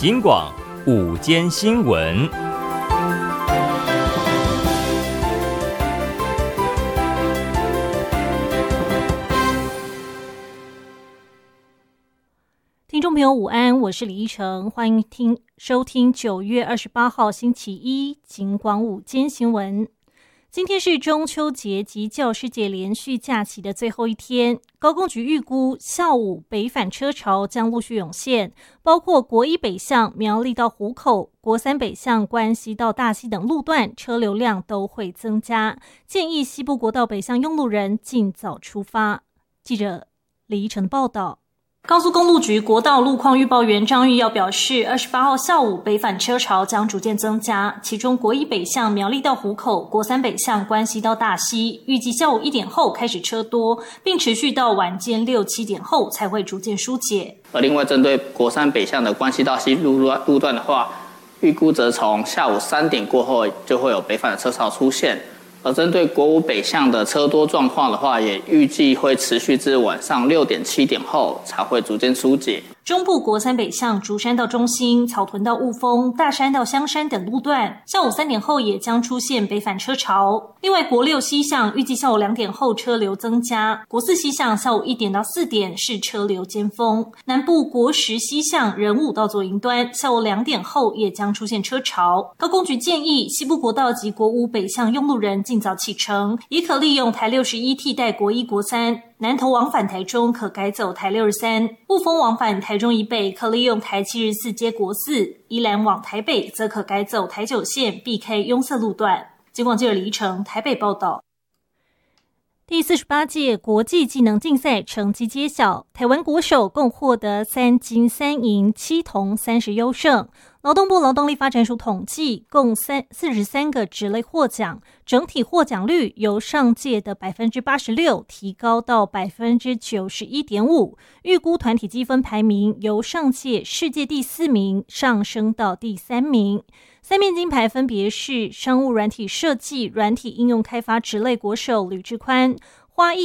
警广午间新闻。 听众朋友午安，我是李依晨，欢迎收听9月28号星期一警广午间新闻。今天是中秋节及教师节连续假期的最后一天，高公局预估下午北返车潮将陆续涌现，包括国一北向苗栗到湖口、国三北向关西到大溪等路段车流量都会增加，建议西部国道北向用路人尽早出发。记者李依晨报道。高速公路局国道路况预报员张玉耀表示，28号下午北返车潮将逐渐增加，其中国一北向苗栗到湖口、国三北向关西到大溪，预计下午1点后开始车多，并持续到晚间6、7点后才会逐渐疏解。 而另外针对国三北向的关西到西路段的话，预估则从下午3点过后就会有北返的车潮出现。而针对国五北向的车多状况的话，也预计会持续至晚上6点、7点后才会逐渐疏解。 中部国三北向竹山到中心、草屯到雾峰、大山到香山等路段，下午3点后也将出现北返车潮。另外，国六西向预计下午2点后车流增加，国四西向下午1点到4点是车流尖峰。南部国十西向仁武到左营端，下午2点后也将出现车潮。高公局建议西部国道及国五北向用路人尽早启程，也可利用台61替代国一、国三。南投往返台中可改走台63，雾峰往返台中以北可利用台74接国4，宜兰往台北则可改走台9线，避开拥塞路段。警广记者李依晨台北报道。第48届国际技能竞赛成绩揭晓，台湾国手共获得3金3银7铜30优胜。劳动部劳动力发展署统计，共43个职类获奖，整体获奖率由上届的 86% 提高到 91.5%， 预估团体积分排名由上届世界第4名上升到第3名。3面金牌分别是商务软体设计、软体应用开发职类国手吕志宽、花艺